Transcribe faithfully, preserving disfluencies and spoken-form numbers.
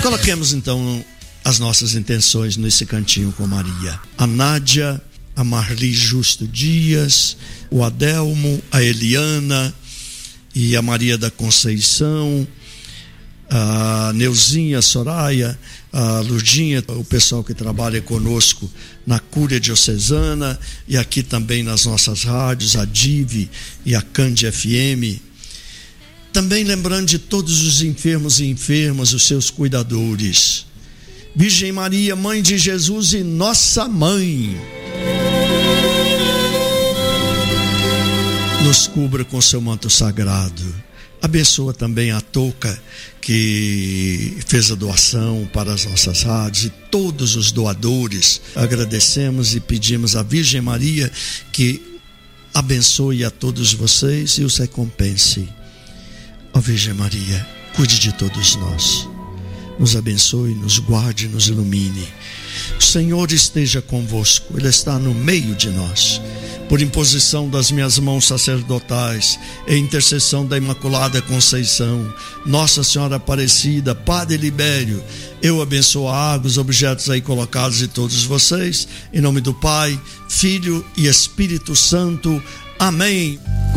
Coloquemos então as nossas intenções nesse cantinho com Maria. A Nádia, a Marli Justo Dias, o Adelmo, a Eliana e a Maria da Conceição, a Neuzinha, a Soraya, a Lurdinha, o pessoal que trabalha conosco na Cúria Diocesana e aqui também nas nossas rádios, a Dive e a Cande F M. Também lembrando de todos os enfermos e enfermas, os seus cuidadores. Virgem Maria, Mãe de Jesus e Nossa Mãe, nos cubra com seu manto sagrado. Abençoa também a Toca, que fez a doação para as nossas rádios, e todos os doadores. Agradecemos e pedimos à Virgem Maria que abençoe a todos vocês e os recompense. Ó Virgem Maria, cuide de todos nós. Nos abençoe, nos guarde, nos ilumine. O Senhor esteja convosco, Ele está no meio de nós. Por imposição das minhas mãos sacerdotais, e intercessão da Imaculada Conceição, Nossa Senhora Aparecida, Padre Libério, eu abençoo a água, os objetos aí colocados de todos vocês, em nome do Pai, Filho e Espírito Santo. Amém.